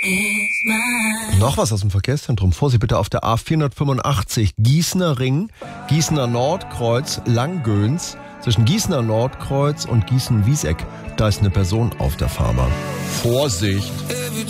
Noch was aus dem Verkehrszentrum. Vorsicht bitte auf der A485 Gießener Ring, Gießener Nordkreuz, Langgöns. Zwischen Gießener Nordkreuz und Gießen-Wieseck, da ist eine Person auf der Fahrbahn. Vorsicht!